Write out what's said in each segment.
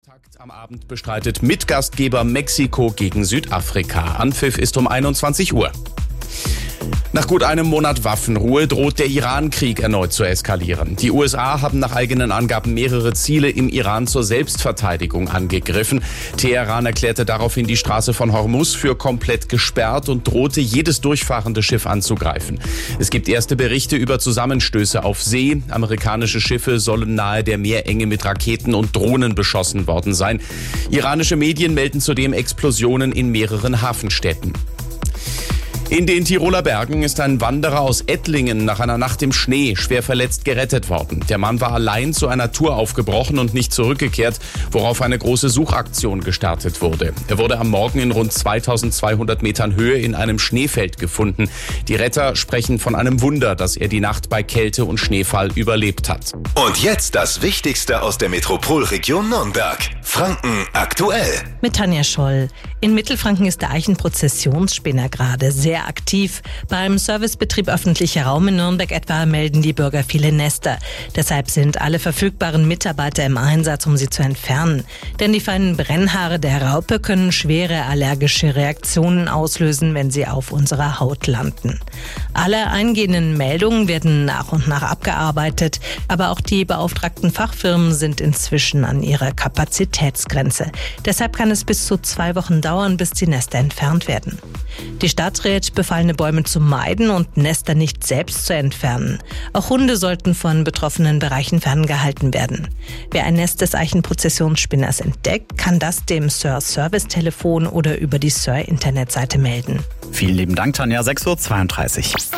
Auftakt am Abend bestreitet Mitgastgeber Mexiko gegen Südafrika. Anpfiff ist um 21 Uhr. Nach gut einem Monat Waffenruhe droht der Iran-Krieg erneut zu eskalieren. Die USA haben nach eigenen Angaben mehrere Ziele im Iran zur Selbstverteidigung angegriffen. Teheran erklärte daraufhin die Straße von Hormuz für komplett gesperrt und drohte, jedes durchfahrende Schiff anzugreifen. Es gibt erste Berichte über Zusammenstöße auf See. Amerikanische Schiffe sollen nahe der Meerenge mit Raketen und Drohnen beschossen worden sein. Iranische Medien melden zudem Explosionen in mehreren Hafenstädten. In den Tiroler Bergen ist ein Wanderer aus Ettlingen nach einer Nacht im Schnee schwer verletzt gerettet worden. Der Mann war allein zu einer Tour aufgebrochen und nicht zurückgekehrt, worauf eine große Suchaktion gestartet wurde. Er wurde am Morgen in rund 2200 Metern Höhe in einem Schneefeld gefunden. Die Retter sprechen von einem Wunder, dass er die Nacht bei Kälte und Schneefall überlebt hat. Und jetzt das Wichtigste aus der Metropolregion Nürnberg. Franken aktuell. Mit Tanja Scholl. In Mittelfranken ist der Eichenprozessionsspinner gerade sehr aktiv. Beim Servicebetrieb öffentlicher Raum in Nürnberg etwa melden die Bürger viele Nester. Deshalb sind alle verfügbaren Mitarbeiter im Einsatz, um sie zu entfernen. Denn die feinen Brennhaare der Raupe können schwere allergische Reaktionen auslösen, wenn sie auf unserer Haut landen. Alle eingehenden Meldungen werden nach und nach abgearbeitet, aber auch die beauftragten Fachfirmen sind inzwischen an ihrer Kapazitätsgrenze. Deshalb kann es bis zu 2 Wochen dauern, bis die Nester entfernt werden. Die Stadt rät, befallene Bäume zu meiden und Nester nicht selbst zu entfernen. Auch Hunde sollten von betroffenen Bereichen ferngehalten werden. Wer ein Nest des Eichenprozessionsspinners entdeckt, kann das dem SIR-Service-Telefon oder über die SIR-Internetseite melden. Vielen lieben Dank, Tanja. 6:32 Uhr.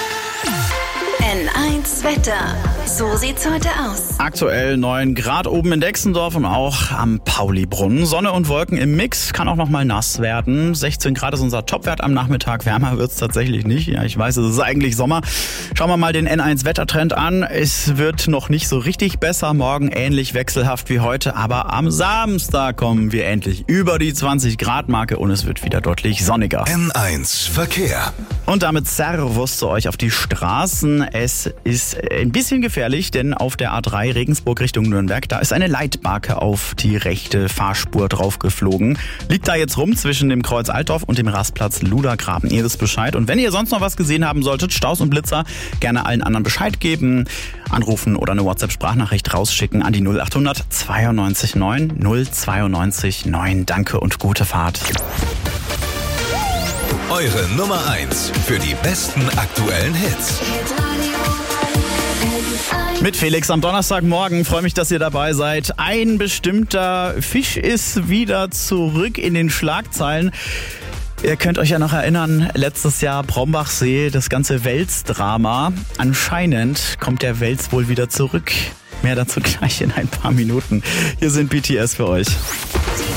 N1 Wetter. So sieht's heute aus. Aktuell 9 Grad oben in Dexendorf und auch am Paulibrunnen. Sonne und Wolken im Mix, kann auch noch mal nass werden. 16 Grad ist unser Topwert am Nachmittag. Wärmer wird's tatsächlich nicht. Ja, ich weiß, es ist eigentlich Sommer. Schauen wir mal den N1 Wettertrend an. Es wird noch nicht so richtig besser. Morgen ähnlich wechselhaft wie heute. Aber am Samstag kommen wir endlich über die 20 Grad Marke und es wird wieder deutlich sonniger. N1 Verkehr. Und damit Servus zu euch auf die Straßen. Es ist ein bisschen gefährlich, denn auf der A3 Regensburg Richtung Nürnberg, da ist eine Leitbarke auf die rechte Fahrspur draufgeflogen. Liegt da jetzt rum zwischen dem Kreuz Altdorf und dem Rastplatz Ludergraben. Ihr wisst Bescheid. Und wenn ihr sonst noch was gesehen haben solltet, Staus und Blitzer, gerne allen anderen Bescheid geben, anrufen oder eine WhatsApp-Sprachnachricht rausschicken an die 0800 92 9 092 9. Danke und gute Fahrt. Eure Nummer 1 für die besten aktuellen Hits. Mit Felix am Donnerstagmorgen. Freue mich, dass ihr dabei seid. Ein bestimmter Fisch ist wieder zurück in den Schlagzeilen. Ihr könnt euch ja noch erinnern, letztes Jahr Brombachsee, das ganze Wels-Drama. Anscheinend kommt der Wels wohl wieder zurück. Mehr dazu gleich in ein paar Minuten. Hier sind BTS für euch.